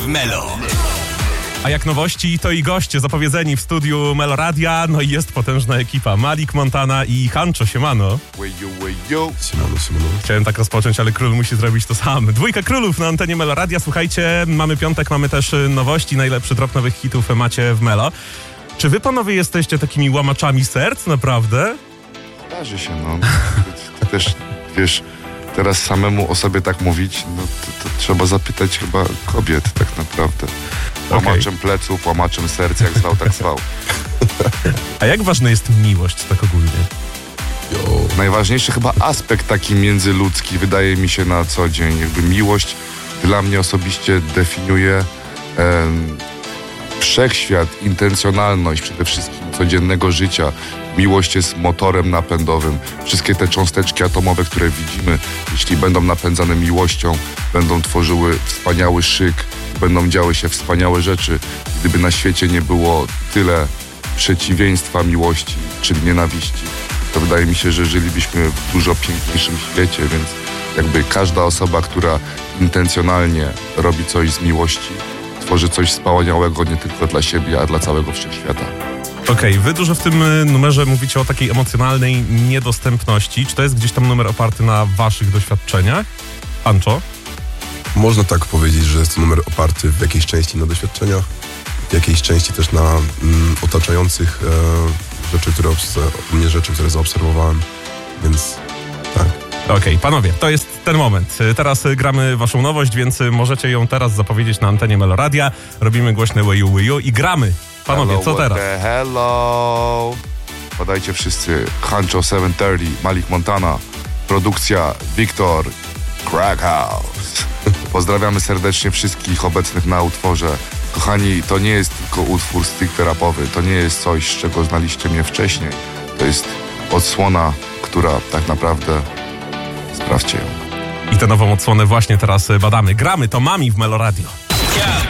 w Melo. A jak nowości, to i goście zapowiedzeni w studiu Meloradia. No i jest potężna ekipa. Malik Montana i Hancho, siemano. Siemano. Chciałem tak rozpocząć, ale król musi zrobić to sam. Dwójka królów na antenie Meloradia. Słuchajcie, mamy piątek, mamy też nowości. Najlepszy drop nowych hitów macie w Melo. Czy wy, panowie, jesteście takimi łamaczami serc, naprawdę? Zdarzy się, no. Ty też, wiesz, teraz samemu o sobie tak mówić, no to trzeba zapytać chyba kobiet tak naprawdę. Łamaczem pleców, łamaczem serc, jak zwał, tak zwał. A jak ważna jest miłość tak ogólnie? Najważniejszy chyba aspekt taki międzyludzki, wydaje mi się, na co dzień. Jakby miłość dla mnie osobiście definiuje wszechświat, intencjonalność przede wszystkim codziennego życia. Miłość jest motorem napędowym. Wszystkie te cząsteczki atomowe, które widzimy, jeśli będą napędzane miłością, będą tworzyły wspaniały szyk, będą działy się wspaniałe rzeczy. Gdyby na świecie nie było tyle przeciwieństwa miłości, czyli nienawiści, to wydaje mi się, że żylibyśmy w dużo piękniejszym świecie, więc jakby każda osoba, która intencjonalnie robi coś z miłości, tworzy coś wspaniałego nie tylko dla siebie, a dla całego wszechświata. Okej, wy dużo w tym numerze mówicie o takiej emocjonalnej niedostępności. Czy to jest gdzieś tam numer oparty na waszych doświadczeniach? Hancho? Można tak powiedzieć, że jest to numer oparty w jakiejś części na doświadczeniach, w jakiejś części też na otaczających rzeczy, które zaobserwowałem, więc tak. Okej, panowie, to jest ten moment. Teraz gramy waszą nowość, więc możecie ją teraz zapowiedzieć na antenie Meloradia. Robimy głośne łyju i gramy. Panowie, Hello, co teraz? Hello! Podajcie wszyscy. Hancho 730, Malik Montana, produkcja Wiktor Crackhouse. Pozdrawiamy serdecznie wszystkich obecnych na utworze. Kochani, to nie jest tylko utwór stricte rapowy, to nie jest coś, z czego znaliście mnie wcześniej. To jest odsłona, która tak naprawdę... Sprawdźcie ją. I tę nową odsłonę właśnie teraz badamy. Gramy to Mami w Meloradio.